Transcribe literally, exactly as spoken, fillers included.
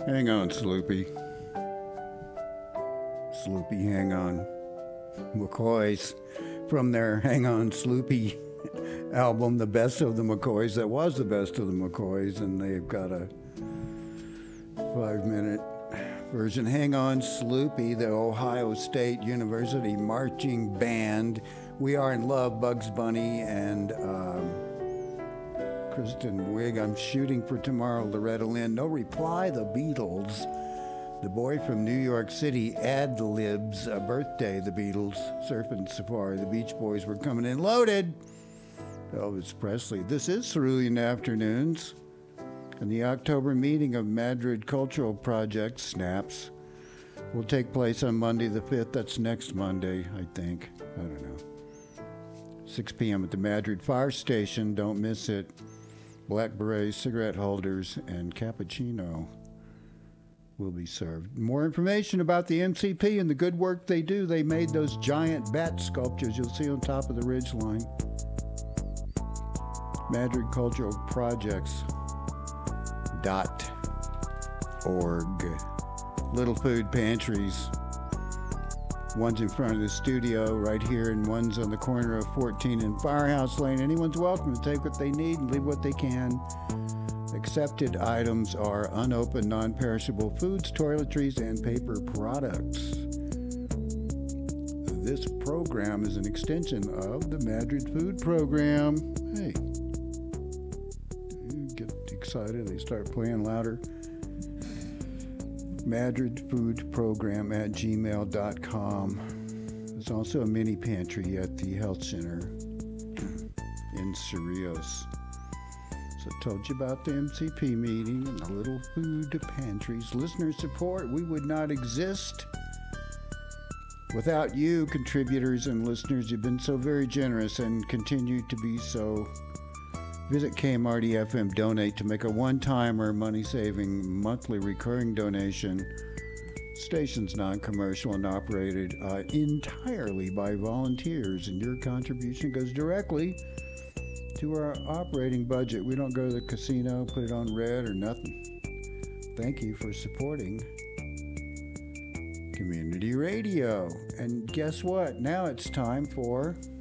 Hang on, Sloopy. Sloopy, hang on. McCoys from their Hang On Sloopy album, The Best of the McCoys. That was the best of the McCoys, and they've got a five-minute version. Hang On Sloopy, the Ohio State University Marching Band. We Are in Love, Bugs Bunny, and um, Kristen Wiig. I'm Shooting for Tomorrow, Loretta Lynn. No Reply, The Beatles. The Boy from New York City, Ad Libs, a Birthday, The Beatles, Surfing Safari, The Beach Boys Were Coming In Loaded, Elvis Presley. This is Cerulean Afternoons, and the October meeting of Madrid Cultural Project, SNAPS, will take place on Monday the fifth. That's next Monday, I think. I don't know. six p.m. at the Madrid Fire Station. Don't miss it. Black berets, cigarette holders, and cappuccino will be served. More information about the M C P and the good work they do. They made those giant bat sculptures you'll see on top of the ridge line. Madrid Cultural Projects dot org. Little food pantries. One's in front of the studio right here, and one's on the corner of fourteen and Firehouse Lane. Anyone's welcome to take what they need and leave what they can. Accepted items are unopened, non-perishable foods, toiletries, and paper products. This program is an extension of the Madrid Food Program. Hey, you get excited, they start playing louder. Madrid Food Program at gmail dot com. There's also a mini pantry at the health center in Cerrillos. So I told you about the M C P meeting and the little food pantries. Listener support, we would not exist without you, contributors and listeners. You've been so very generous and continue to be so. Visit K M R D F M Donate to make a one-time or money-saving monthly recurring donation. Station's non-commercial and operated uh, entirely by volunteers, and your contribution goes directly to our operating budget. We don't go to the casino, put it on red or nothing. Thank you for supporting community radio. And guess what? Now it's time for